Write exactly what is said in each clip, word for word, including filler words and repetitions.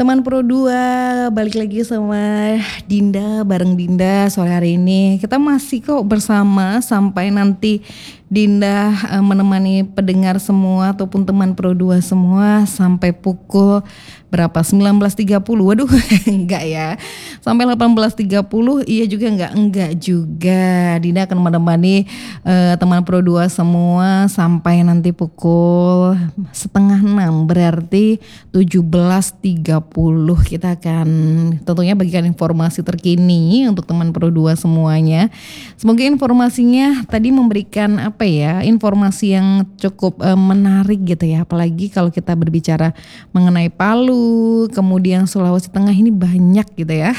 Teman Pro dua, balik lagi sama Dinda, bareng Dinda sore hari ini. Kita masih kok bersama sampai nanti Dinda uh, menemani pendengar semua ataupun teman Pro dua semua sampai pukul berapa? sembilan belas tiga puluh. Waduh, enggak ya. Sampai delapan belas tiga puluh iya juga enggak, enggak juga. Dinda akan menemani uh, teman Pro dua semua sampai nanti pukul setengah enam, berarti tujuh belas tiga puluh kita akan tentunya bagikan informasi terkini untuk teman Pro dua semuanya. Semoga informasinya tadi memberikan apa ya, informasi yang cukup uh, menarik gitu ya, apalagi kalau kita berbicara mengenai Palu, kemudian Sulawesi Tengah ini banyak gitu ya.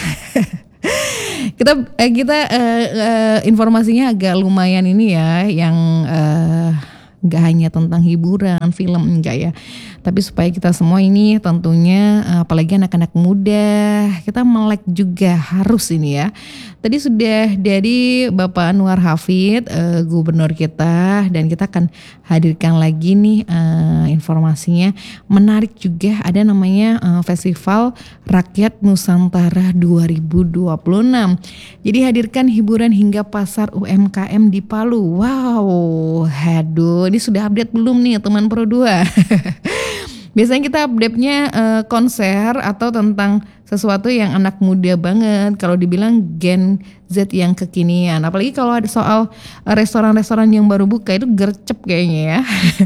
kita eh, kita uh, uh, informasinya agak lumayan ini ya, yang uh, gak hanya tentang hiburan, film, enggak ya. Tapi supaya kita semua ini tentunya apalagi anak-anak muda, kita melek juga harus ini ya. Tadi sudah dari Bapak Anwar Hafid, uh, gubernur kita, dan kita akan hadirkan lagi nih uh, informasinya. Menarik juga, ada namanya uh, Festival Rakyat Nusantara dua ribu dua puluh enam. Jadi hadirkan hiburan hingga pasar U M K M di Palu. Wow, aduh, ini sudah update belum nih teman Pro dua? Biasanya kita update-nya uh, konser atau tentang sesuatu yang anak muda banget. Kalau dibilang Gen Z yang kekinian. Apalagi kalau ada soal uh, restoran-restoran yang baru buka, itu gercep kayaknya ya.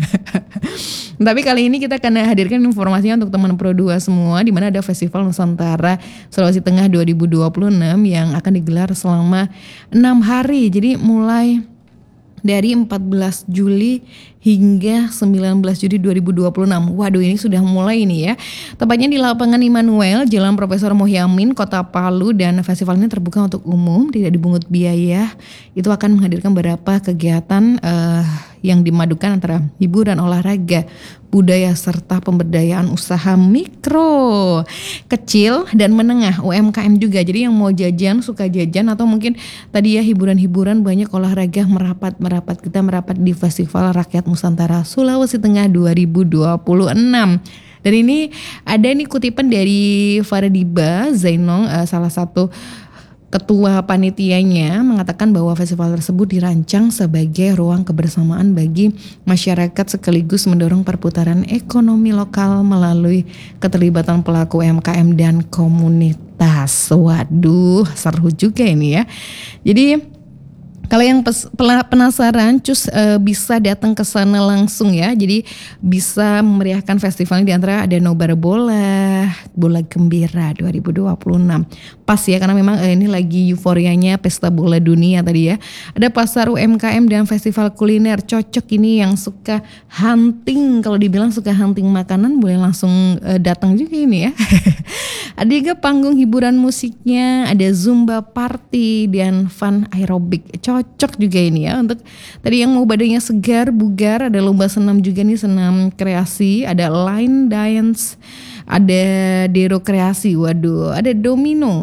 Tapi kali ini kita akan hadirkan informasinya untuk teman Pro dua semua, di mana ada Festival Nusantara Sulawesi Tengah dua ribu dua puluh enam yang akan digelar selama enam hari. Jadi mulai dari empat belas Juli hingga sembilan belas Juli dua ribu dua puluh enam. Waduh, ini sudah mulai ini ya. Tepatnya di lapangan Immanuel, Jalan Profesor Muhyamin, Kota Palu, dan festival ini terbuka untuk umum, tidak dibungut biaya. Itu akan menghadirkan beberapa kegiatan uh, yang dimadukan antara hiburan, olahraga, budaya, serta pemberdayaan usaha mikro, kecil, dan menengah, U M K M juga. Jadi yang mau jajan, suka jajan, atau mungkin tadi ya hiburan-hiburan, banyak olahraga merapat-merapat. Kita merapat di Festival Rakyat Nusantara Sulawesi Tengah dua ribu dua puluh enam. Dan ini ada nih kutipan dari Faradiba Zainong, uh, salah satu ketua panitianya, mengatakan bahwa festival tersebut dirancang sebagai ruang kebersamaan bagi masyarakat sekaligus mendorong perputaran ekonomi lokal melalui keterlibatan pelaku U M K M dan komunitas. Waduh, seru juga ini ya. Jadi kalau yang pes, penasaran, cus e, bisa datang ke sana langsung ya. Jadi bisa memeriahkan festival ini, di antara ada nobar bola, bola gembira dua ribu dua puluh enam. Pas ya, karena memang e, ini lagi euforianya pesta bola dunia tadi ya. Ada pasar U M K M dan festival kuliner, cocok ini yang suka hunting. Kalau dibilang suka hunting makanan, boleh langsung e, datang juga ini ya. Ada juga panggung hiburan musiknya, ada zumba party dan fun aerobik. Cocok juga ini ya untuk tadi yang mau badannya segar, bugar. Ada lomba senam juga nih, senam kreasi, ada line dance, ada dero kreasi, waduh, ada domino.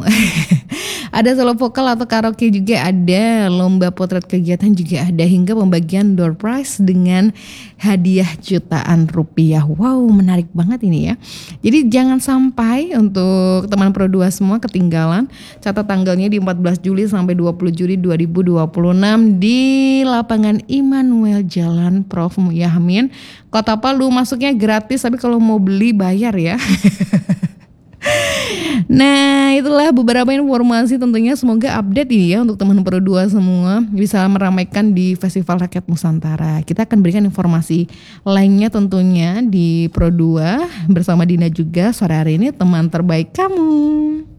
Ada solo vokal atau karaoke juga ada, lomba potret kegiatan juga ada, hingga pembagian door prize dengan hadiah jutaan rupiah. Wow, menarik banget ini ya. Jadi jangan sampai untuk teman Pro dua semua ketinggalan. Catat tanggalnya di empat belas Juli sampai dua puluh Juli dua ribu dua puluh enam di lapangan Immanuel, Jalan Profesor Muhyamin, Kota Palu. Masuknya gratis, tapi kalau mau beli bayar ya. Nah, itulah beberapa informasi, tentunya semoga update ini ya untuk teman Pro dua semua bisa meramaikan di Festival Rakyat Nusantara. Kita akan berikan informasi lainnya tentunya di Pro dua bersama Dina juga sore hari ini, teman terbaik kamu.